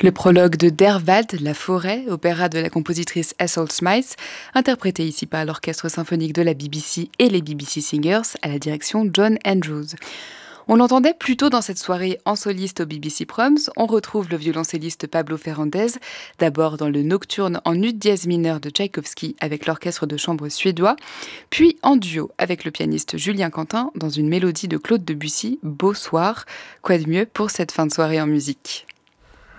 Le prologue de Derwald, La forêt, opéra de la compositrice Ethel Smythe, interprété ici par l'Orchestre symphonique de la BBC et les BBC Singers à la direction John Andrews. On l'entendait plus tôt dans cette soirée en soliste au BBC Proms. On retrouve le violoncelliste Pablo Ferrandez, d'abord dans le Nocturne en ut dièse mineur de Tchaïkovski avec l'orchestre de chambre suédois, puis en duo avec le pianiste Julien Quentin dans une mélodie de Claude Debussy, Beau soir. Quoi de mieux pour cette fin de soirée en musique ?